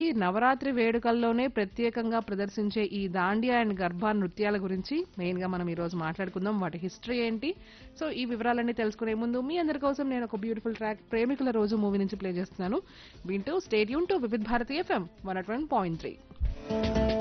నవరాత్రి వేడుకల్లోనే ప్రత్యేకంగా ప్రదర్శించే ఈ దాండియా అండ్ గర్భా నృత్యాల గురించి మెయిన్ గా మనం ఈ రోజు మాట్లాడుకుందాం. వాటి హిస్టరీ ఏంటి, సో ఈ వివరాలన్నీ తెలుసుకునే ముందు మీ అందరి కోసం నేను ఒక బ్యూటిఫుల్ ట్రాక్ ప్రేమికుల రోజు మూవీ నుంచి ప్లే చేస్తున్నాను. వింటూ stadium to Vividh Bharati FM 101.3.